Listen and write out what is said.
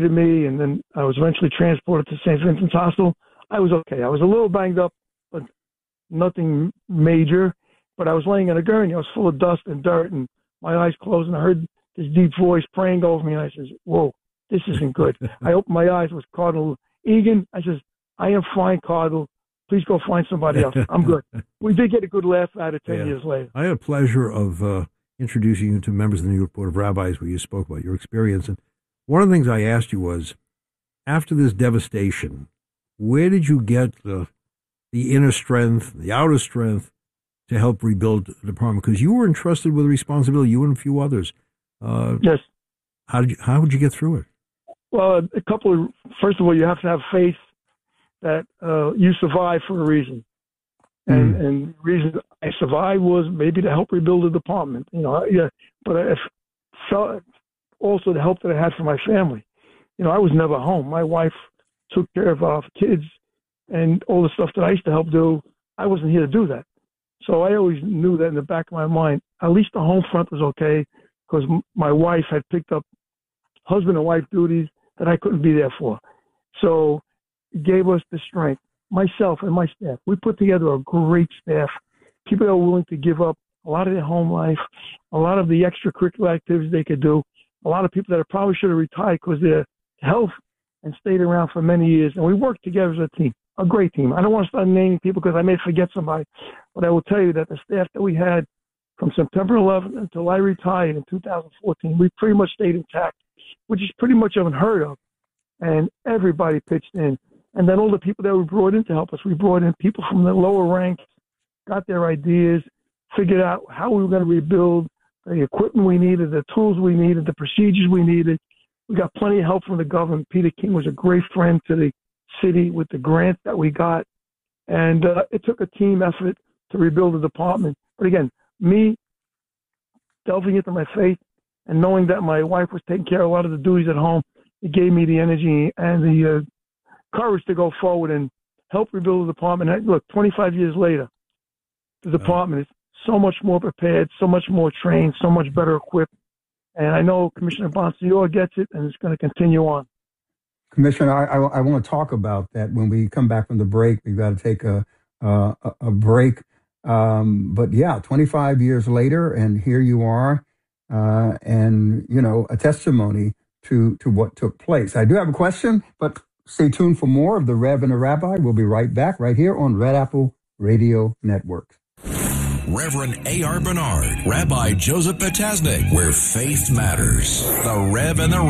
me, and then I was eventually transported to St. Vincent's Hospital. I was okay. I was a little banged up, but nothing major. But I was laying in a gurney. I was full of dust and dirt, and my eyes closed, and I heard this deep voice praying over me, and I says, whoa, this isn't good. I opened my eyes. It was Cardinal Egan. I says, I am fine, Cardinal. Please go find somebody else. I'm good. We did get a good laugh out of 10 years later. I had a pleasure of introducing you to members of the New York Board of Rabbis where you spoke about your experience. And one of the things I asked you was, after this devastation, where did you get the inner strength, the outer strength to help rebuild the department? Because you were entrusted with a responsibility, you and a few others. Yes. How would you get through it? Well, first of all, you have to have faith that you survived for a reason. And the reason I survived was maybe to help rebuild the department, but I felt also the help that I had for my family. I was never home. My wife took care of our kids and all the stuff that I used to help do. I wasn't here to do that. So I always knew that in the back of my mind, at least the home front was okay, because my wife had picked up husband and wife duties that I couldn't be there for. So it gave us the strength. Myself and my staff, we put together a great staff, people that were willing to give up a lot of their home life, a lot of the extracurricular activities they could do, a lot of people that probably should have retired because of their health and stayed around for many years. And we worked together as a team, a great team. I don't want to start naming people because I may forget somebody, but I will tell you that the staff that we had from September 11th until I retired in 2014, we pretty much stayed intact, which is pretty much unheard of. And everybody pitched in. And then all the people that we brought in to help us, we brought in people from the lower ranks, got their ideas, figured out how we were going to rebuild, the equipment we needed, the tools we needed, the procedures we needed. We got plenty of help from the government. Peter King was a great friend to the city with the grants that we got. And it took a team effort to rebuild the department. But again, me delving into my faith and knowing that my wife was taking care of a lot of the duties at home, it gave me the energy and the courage to go forward and help rebuild the department. And look, 25 years later, the department is so much more prepared, so much more trained, so much better equipped. And I know Commissioner Bonsignor gets it, and it's going to continue on. Commissioner, I want to talk about that when we come back from the break. We've got to take a break. But yeah, 25 years later, and here you are, and, a testimony to what took place. I do have a question, but stay tuned for more of The Rev and the Rabbi. We'll be right back right here on Red Apple Radio Network. Reverend A.R. Bernard, Rabbi Joseph Potasnik, where faith matters. The Rev and the